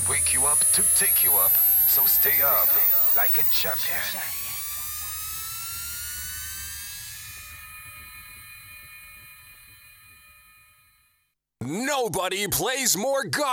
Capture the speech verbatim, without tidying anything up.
wake you up to take you up. So stay up like a champion. Nobody plays more golf.